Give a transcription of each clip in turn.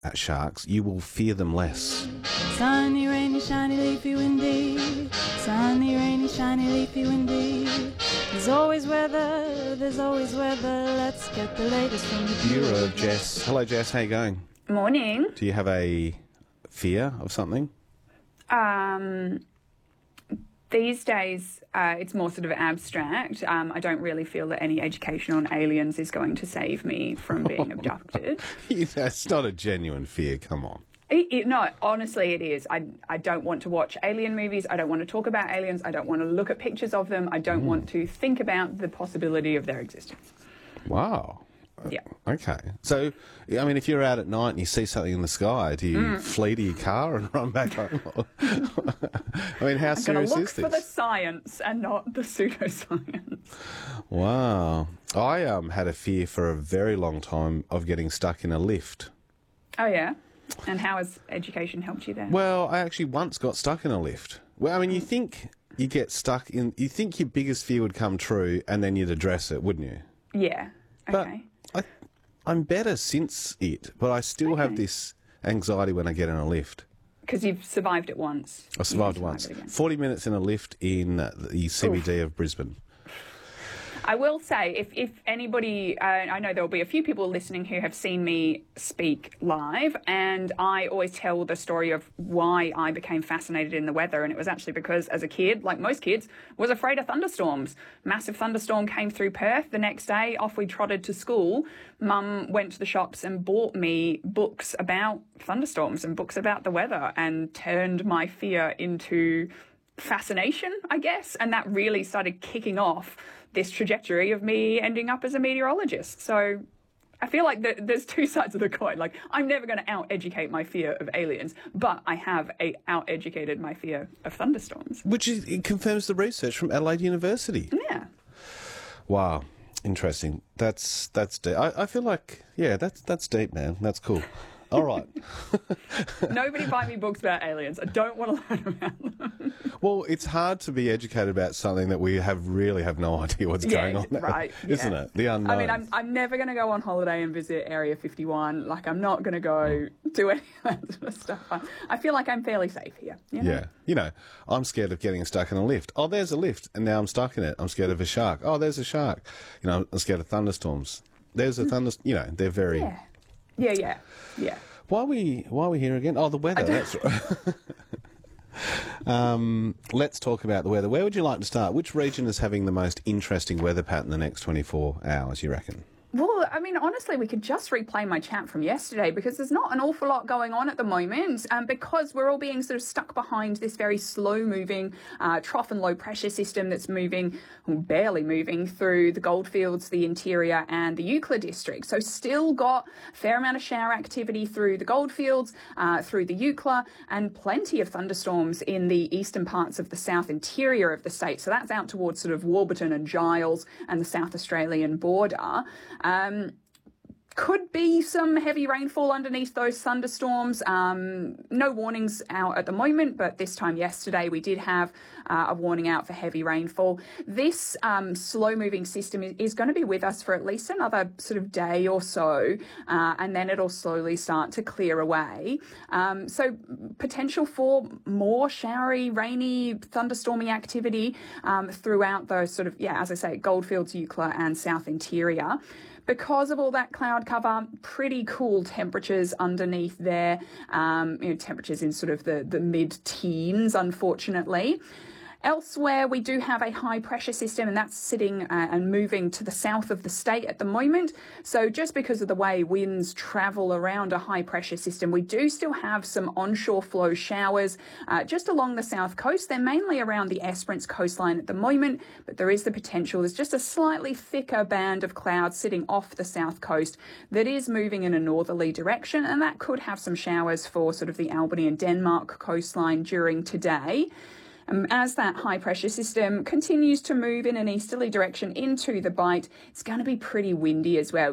at sharks, you will fear them less. Sunny, rainy, shiny, leafy, windy. Sunny, rainy, shiny, leafy, windy. There's always weather, there's always weather. Let's get the latest from the Bureau of Jess. Hello, Jess. How you going? Morning. Do you have a fear of something? These days, it's more sort of abstract. I don't really feel that any education on aliens is going to save me from being abducted. That's not a genuine fear. Come on. No, honestly, it is. I don't want to watch alien movies. I don't want to talk about aliens. I don't want to look at pictures of them. I don't want to think about the possibility of their existence. Wow. Yeah. Okay. So, I mean, if you're out at night and you see something in the sky, do you flee to your car and run back home? I mean, how serious is this? I'm going to look for the science and not the pseudoscience. Wow. I had a fear for a very long time of getting stuck in a lift. Oh, yeah? And how has education helped you there? Well, I actually once got stuck in a lift. Well, I mean, you think you get stuck in... You think your biggest fear would come true and then you'd address it, wouldn't you? Yeah. Okay. But I'm better since it, but I still have this anxiety when I get in a lift. Because you've survived it once. I survived once. 40 minutes in a lift in the CBD of Brisbane. I will say, if anybody, I know there will be a few people listening who have seen me speak live, and I always tell the story of why I became fascinated in the weather, and it was actually because as a kid, like most kids, was afraid of thunderstorms. Massive thunderstorm came through Perth. The next day, off we trotted to school. Mum went to the shops and bought me books about thunderstorms and books about the weather, and turned my fear into fascination, I guess, and that really started kicking off this trajectory of me ending up as a meteorologist. So I feel like there's two sides of the coin. Like, I'm never going to out-educate my fear of aliens, but I have out-educated my fear of thunderstorms. Which it confirms the research from Adelaide University. Yeah. Wow. Interesting. That's deep. I feel like, yeah, that's deep, man. That's cool. All right. Nobody buy me books about aliens. I don't want to learn about them. Well, it's hard to be educated about something that we really have no idea what's going on now, right, isn't it? The unknown. I mean, I'm never going to go on holiday and visit Area 51. Like, I'm not going to go do any of that sort of stuff. I feel like I'm fairly safe here. You know? Yeah. You know, I'm scared of getting stuck in a lift. Oh, there's a lift, and now I'm stuck in it. I'm scared of a shark. Oh, there's a shark. You know, I'm scared of thunderstorms. There's a thunderstorm. You know, they're very... Yeah. Why are we here again? Oh, the weather. That's right. Let's talk about the weather. Where would you like to start? Which region is having the most interesting weather pattern the next 24 hours, you reckon? Well, I mean, honestly, we could just replay my chat from yesterday because there's not an awful lot going on at the moment because we're all being sort of stuck behind this very slow-moving trough and low-pressure system that's moving, barely moving, through the Goldfields, the interior and the Eucla district. So still got a fair amount of shower activity through the Goldfields, through the Eucla, and plenty of thunderstorms in the eastern parts of the south interior of the state. So that's out towards sort of Warburton and Giles and the South Australian border. Could be some heavy rainfall underneath those thunderstorms. No warnings out at the moment, but this time yesterday we did have a warning out for heavy rainfall. This slow-moving system is going to be with us for at least another sort of day or so, and then it'll slowly start to clear away. So potential for more showery, rainy, thunderstormy activity throughout those sort of, as I say, Goldfields, Eucla and South Interior. Because of all that cloud cover, pretty cool temperatures underneath there, temperatures in sort of the mid-teens, unfortunately. Elsewhere, we do have a high-pressure system, and that's sitting and moving to the south of the state at the moment. So just because of the way winds travel around a high-pressure system, we do still have some onshore flow showers just along the south coast. They're mainly around the Esperance coastline at the moment, but there is the potential. There's just a slightly thicker band of clouds sitting off the south coast that is moving in a northerly direction, and that could have some showers for sort of the Albany and Denmark coastline during today. As that high-pressure system continues to move in an easterly direction into the Bight, it's going to be pretty windy as well. So some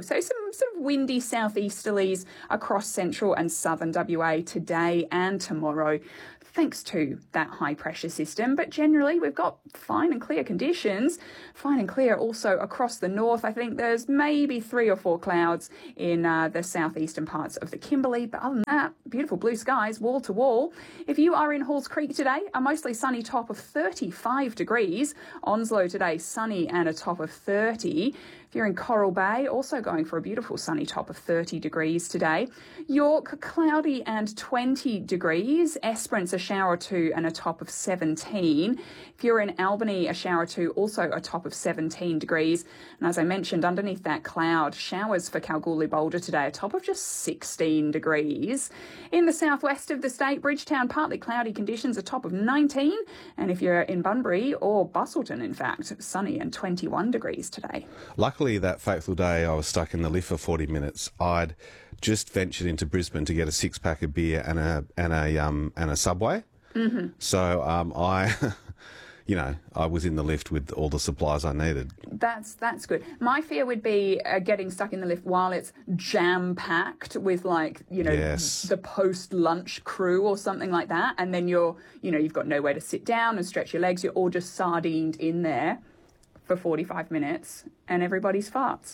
some sort of windy southeasterlies across central and southern WA today and tomorrow, thanks to that high pressure system. But generally, we've got fine and clear conditions. Fine and clear also across the north. I think there's maybe 3 or 4 clouds in the southeastern parts of the Kimberley. But other than that, beautiful blue skies, wall to wall. If you are in Halls Creek today, a mostly sunny top of 35 degrees. Onslow today, sunny and a top of 30. If you're in Coral Bay, also going for a beautiful sunny top of 30 degrees today. York, cloudy and 20 degrees. Esperance, a shower or two and a top of 17. If you're in Albany, a shower or two, also a top of 17 degrees. And as I mentioned, underneath that cloud, showers for Kalgoorlie Boulder today, a top of just 16 degrees. In the southwest of the state, Bridgetown, partly cloudy conditions, a top of 19. And if you're in Bunbury or Busselton, in fact, sunny and 21 degrees today. Luckily, that fateful day I was stuck in the lift for 40 minutes. I'd just ventured into Brisbane to get a 6-pack of beer and a Subway. Mm-hmm. So I, I was in the lift with all the supplies I needed. That's good. My fear would be getting stuck in the lift while it's jam-packed with Yes. the post-lunch crew or something like that, and then you've got nowhere to sit down and stretch your legs. You're all just sardined in there for 45 minutes, and everybody's farts,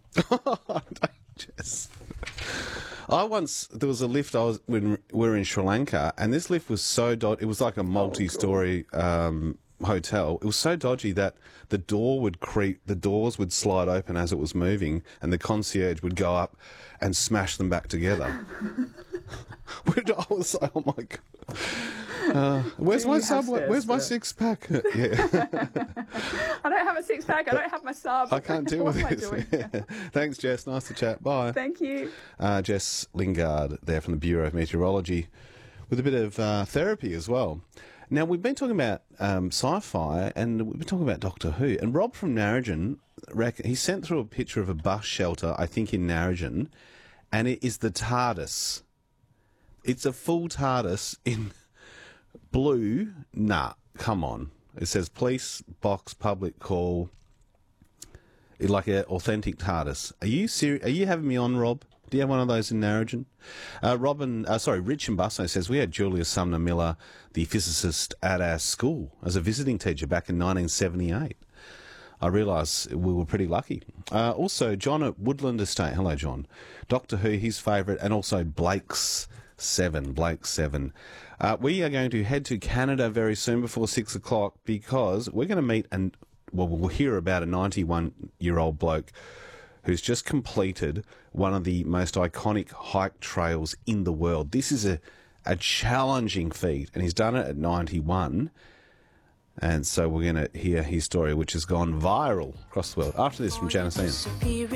Jess. There was a lift when we were in Sri Lanka, and this lift was so dodgy. It was like a multi-story hotel. It was so dodgy that the doors would slide open as it was moving, and the concierge would go up and smash them back together. I was like, oh my God. Where's my Subway? Where's my 6-pack? Yeah. I don't have a 6-pack. I don't have my sub. I can't deal with this. Yeah. Thanks, Jess. Nice to chat. Bye. Thank you. Jess Lingard there from the Bureau of Meteorology with a bit of therapy as well. Now, we've been talking about sci-fi and we've been talking about Doctor Who. And Rob from Narrogin, he sent through a picture of a bus shelter, I think in Narrogin, and it is the TARDIS. It's a full TARDIS in blue. Nah, come on. It says police box public call. Like an authentic TARDIS. Are you serious? Are you having me on, Rob? Do you have one of those in Narrogin? Rich in Busso says, we had Julius Sumner Miller, the physicist, at our school as a visiting teacher back in 1978. I realise we were pretty lucky. Also, John at Woodland Estate. Hello, John. Doctor Who, his favourite, and also Blake's 7. We are going to head to Canada very soon before 6 o'clock because we're going to meet we'll hear about a 91-year-old bloke who's just completed one of the most iconic hike trails in the world. This is a challenging feat, and he's done it at 91. And so we're going to hear his story, which has gone viral across the world. After this, from Janice Ian.